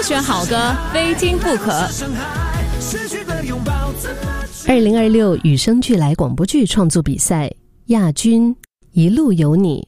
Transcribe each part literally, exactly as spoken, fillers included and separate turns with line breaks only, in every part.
选好歌，非听不可。
二零二六与生俱来广播剧创作比赛亚军，一路有你。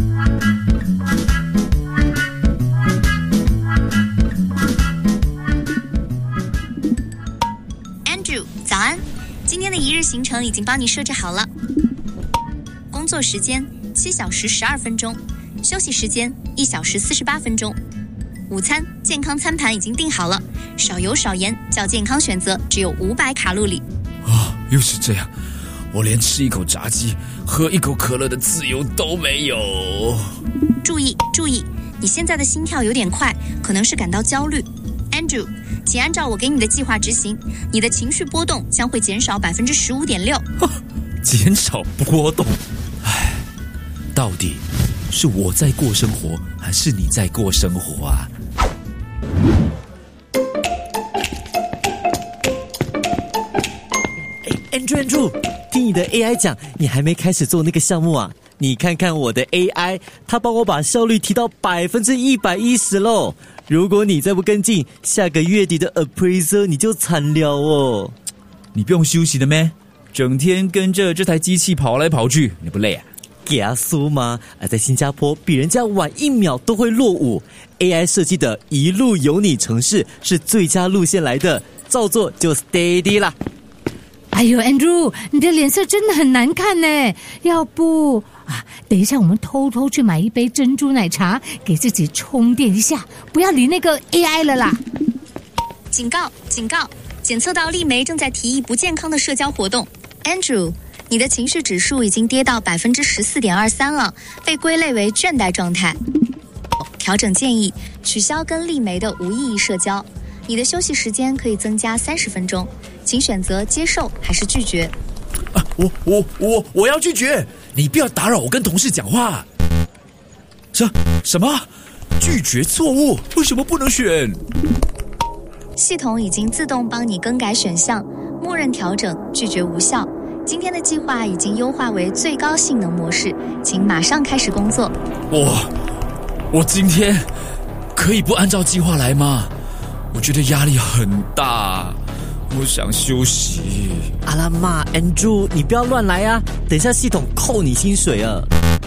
Andrew， 早安！今天的一日行程已经帮你设置好了。工作时间七小时十二分钟，休息时间一小时四十八分钟。午餐健康餐盘已经订好了，少油少盐，较健康选择，只有五百卡路里。
啊，又是这样，我连吃一口炸鸡、喝一口可乐的自由都没有。
注意注意，你现在的心跳有点快，可能是感到焦虑。Andrew， 请按照我给你的计划执行，你的情绪波动将会减少百分之十五点六。
减少波动，唉，到底是我在过生活，还是你在过生活啊？
哎 ，Andrew Andrew， 听你的 A I 讲，你还没开始做那个项目啊？你看看我的 A I， 它帮我把效率提到百分之一百一十喽。如果你再不跟进，下个月底的 appraiser 你就惨了哦。
你不用休息的咩？整天跟着这台机器跑来跑去，你不累啊？
给阿苏吗？而在新加坡，比人家晚一秒都会落伍。A I 设计的一路有你城市是最佳路线来的，照做就 steady 啦。
哎呦 Andrew， 你的脸色真的很难看呢，要不啊，等一下我们偷偷去买一杯珍珠奶茶，给自己充电一下，不要理那个 A I 了啦。
警告警告，检测到丽梅正在提议不健康的社交活动。Andrew，你的情绪指数已经跌到百分之十四点二三了，被归类为倦怠状态。调整建议，取消跟丽梅的无意义社交。你的休息时间可以增加三十分钟，请选择接受还是拒绝。
啊，我我我我要拒绝！你不要打扰我跟同事讲话。什什么？拒绝错误？为什么不能选？
系统已经自动帮你更改选项，默认调整拒绝无效。今天的计划已经优化为最高性能模式，请马上开始工作。
我我今天可以不按照计划来吗？我觉得压力很大，我想休息。
阿拉妈 ，Andrew， 你不要乱来啊！等一下系统扣你薪水啊。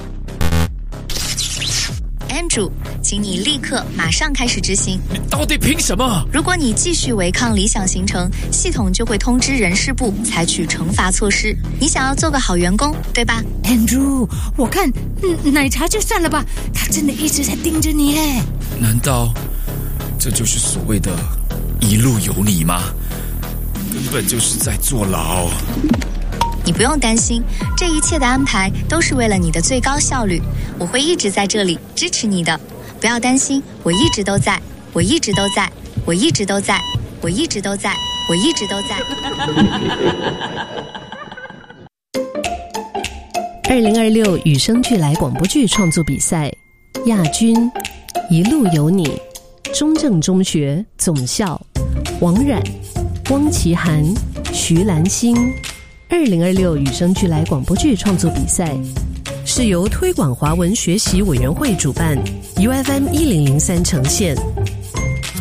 Andrew， 请你立刻马上开始执行。
你到底凭什么？
如果你继续违抗理想行程，系统就会通知人事部采取惩罚措施。你想要做个好员工，对吧
Andrew， 我看、嗯、奶茶就算了吧，他真的一直在盯着你嘞。
难道这就是所谓的一路有你吗？根本就是在坐牢。
你不用担心，这一切的安排都是为了你的最高效率。我会一直在这里支持你的，不要担心，我一直都在，我一直都在，我一直都在，我一直都在，我一直都在。
二零二六与生俱来广播剧创作比赛亚军，一路有你。中正中学总校王冉、汪奇涵、徐兰心。二零二六与生俱来广播剧创作比赛是由推广华文学习委员会主办， U F M 一零零三呈现。